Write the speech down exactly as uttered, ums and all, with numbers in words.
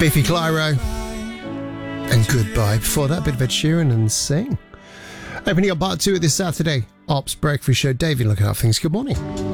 Biffy Clyro and Goodbye. Before that, a bit of Ed Sheeran and Sing. Opening up part two of this Saturday Ops Breakfast Show. David, looking at things. Good morning.